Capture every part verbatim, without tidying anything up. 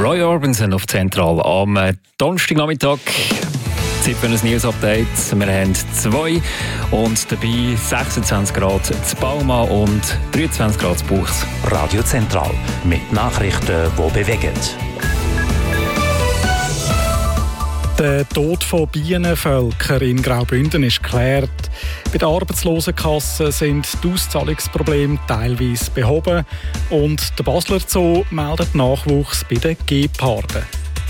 Roy Orbison auf Zentral am Donnerstagnachmittag. Zeit für ein News-Update. Wir haben zwei und dabei sechsundzwanzig Grad zu Bauma und dreiundzwanzig Grad zu Buchs. Radio Zentral mit Nachrichten, die bewegen. Der Tod von Bienenvölkern in Graubünden ist geklärt. Bei der Arbeitslosenkasse sind die Auszahlungsprobleme teilweise behoben. Und der Basler Zoo meldet Nachwuchs bei den Geparden.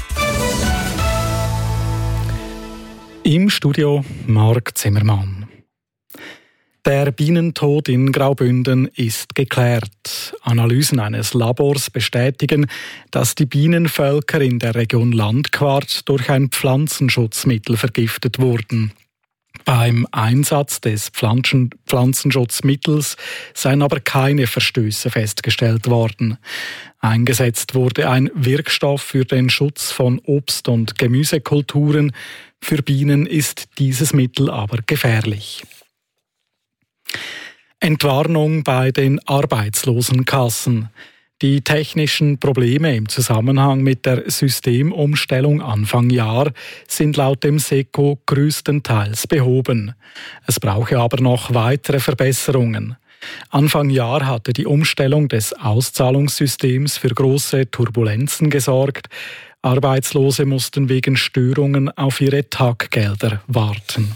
Im Studio Marc Zimmermann. Der Bienentod in Graubünden ist geklärt. Analysen eines Labors bestätigen, dass die Bienenvölker in der Region Landquart durch ein Pflanzenschutzmittel vergiftet wurden. Beim Einsatz des Pflanzen- Pflanzenschutzmittels seien aber keine Verstöße festgestellt worden. Eingesetzt wurde ein Wirkstoff für den Schutz von Obst- und Gemüsekulturen. Für Bienen ist dieses Mittel aber gefährlich. Entwarnung bei den Arbeitslosenkassen. Die technischen Probleme im Zusammenhang mit der Systemumstellung Anfang Jahr sind laut dem SECO größtenteils behoben. Es brauche aber noch weitere Verbesserungen. Anfang Jahr hatte die Umstellung des Auszahlungssystems für große Turbulenzen gesorgt. Arbeitslose mussten wegen Störungen auf ihre Taggelder warten.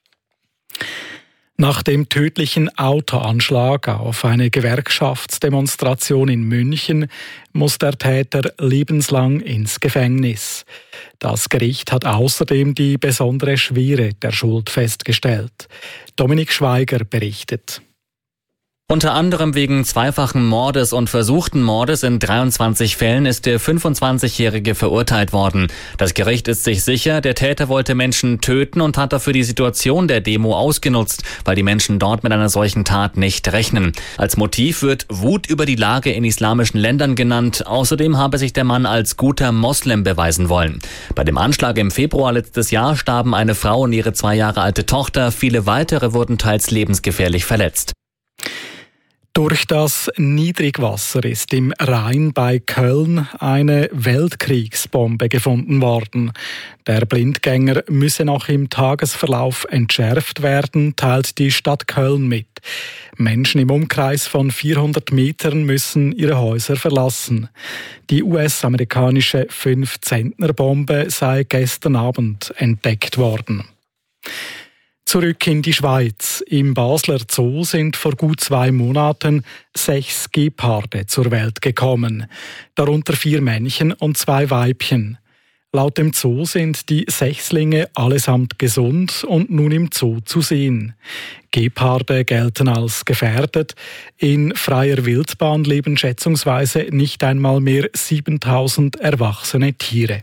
Nach dem tödlichen Autoanschlag auf eine Gewerkschaftsdemonstration in München muss der Täter lebenslang ins Gefängnis. Das Gericht hat außerdem die besondere Schwere der Schuld festgestellt. Dominik Schweiger berichtet. Unter anderem wegen zweifachen Mordes und versuchten Mordes in dreiundzwanzig Fällen ist der fünfundzwanzigjährige verurteilt worden. Das Gericht ist sich sicher, der Täter wollte Menschen töten und hat dafür die Situation der Demo ausgenutzt, weil die Menschen dort mit einer solchen Tat nicht rechnen. Als Motiv wird Wut über die Lage in islamischen Ländern genannt. Außerdem habe sich der Mann als guter Moslem beweisen wollen. Bei dem Anschlag im Februar letztes Jahr starben eine Frau und ihre zwei Jahre alte Tochter. Viele weitere wurden teils lebensgefährlich verletzt. Durch das Niedrigwasser ist im Rhein bei Köln eine Weltkriegsbombe gefunden worden. Der Blindgänger müsse noch im Tagesverlauf entschärft werden, teilt die Stadt Köln mit. Menschen im Umkreis von vierhundert Metern müssen ihre Häuser verlassen. Die U S-amerikanische fünf-Zentner-Bombe sei gestern Abend entdeckt worden. Zurück in die Schweiz. Im Basler Zoo sind vor gut zwei Monaten sechs Geparde zur Welt gekommen. Darunter vier Männchen und zwei Weibchen. Laut dem Zoo sind die Sechslinge allesamt gesund und nun im Zoo zu sehen. Geparde gelten als gefährdet. In freier Wildbahn leben schätzungsweise nicht einmal mehr siebentausend erwachsene Tiere.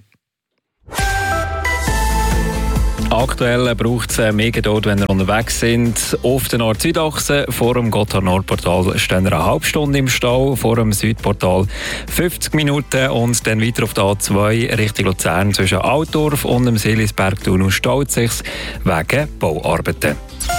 Aktuell braucht es mehr Geduld, wenn ihr unterwegs sind. Auf der Nord-Süd-Achse vor dem Gotthard-Nord-Portal stehen wir eine halbe Stunde im Stau, vor dem Südportal fünfzig Minuten und dann weiter auf der A zwei Richtung Luzern zwischen Altdorf und dem Silisberg-Tunnel staut sich wegen Bauarbeiten.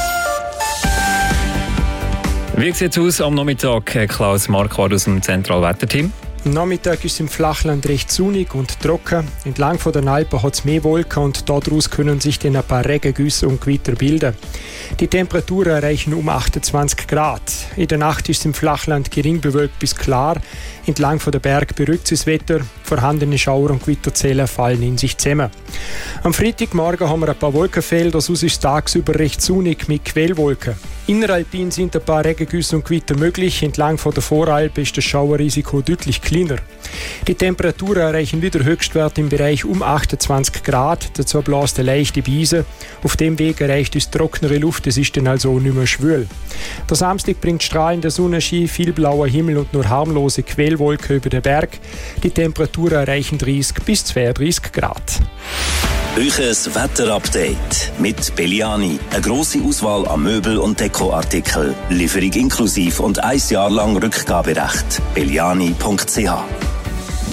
Wie sieht es aus am Nachmittag? Klaus Marquardt aus dem Zentralwetterteam. Am Nachmittag ist es im Flachland recht sonnig und trocken. Entlang von den Alpen hat es mehr Wolken und daraus können sich dann ein paar Regengüsse und Gewitter bilden. Die Temperaturen erreichen um achtundzwanzig Grad. In der Nacht ist es im Flachland gering bewölkt bis klar. Entlang von der Berg beruhigt das Wetter. Vorhandene Schauer- und Gewitterzähler fallen in sich zusammen. Am Freitagmorgen haben wir ein paar Wolkenfelder, sonst ist es tagsüber recht sonnig mit Quellwolken. Inneralpin sind ein paar Regengüsse und Gewitter möglich. Entlang von der Voralpe ist das Schauerrisiko deutlich kleiner. Die Temperaturen erreichen wieder Höchstwerte im Bereich um achtundzwanzig Grad. Dazu bläst eine leichte Brise. Auf dem Weg erreicht es trocknere Luft, es ist dann also nicht mehr schwül. Der Samstag bringt strahlender Sonnenschein, viel blauer Himmel und nur harmlose Quellwolken über den Berg. Die Temperaturen erreichen dreißig bis zweiunddreißig Grad. Euches Wetterupdate mit Belliani. Eine grosse Auswahl an Möbel- und Dekoartikeln. Lieferung inklusiv und ein Jahr lang Rückgaberecht. belliani punkt c h